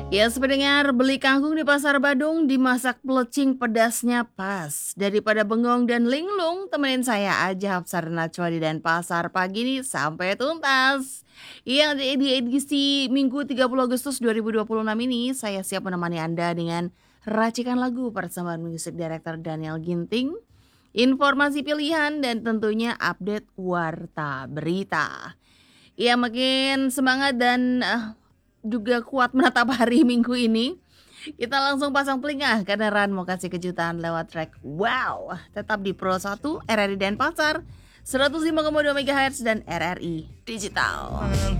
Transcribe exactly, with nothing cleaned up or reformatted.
Ya, sependengar beli kangkung di pasar Badung dimasak pelecing pedasnya pas. Daripada bengong dan linglung, temenin saya aja Hapsar Nachwa di Denpasar pagi nih sampai tuntas. Yang di, di edisi Minggu tiga puluh Agustus dua ribu dua puluh enam ini, saya siap menemani Anda dengan racikan lagu persembahan musik director Daniel Ginting, informasi pilihan, dan tentunya update warta berita. Ya, makin semangat dan eh, juga kuat menatap hari Minggu ini. Kita langsung pasang telinga karena Ran mau kasih kejutan lewat track Wow. Tetap di Pro satu R R I Denpasar seratus lima koma dua MHz dan R R I Digital.